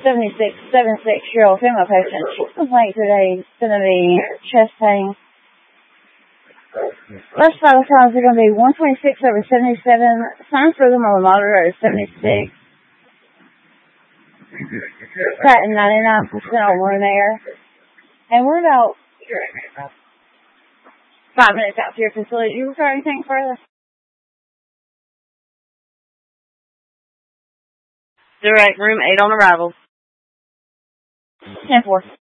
76-year-old female patient. She's complaining today is going to be chest pain. Left vital signs are going to be 126/77. Signs for them on the monitor is 76. Patting 99% on room air. And we're about 5 minutes out to your facility. Do you require anything further? Direct room 8 on arrival. 10-4.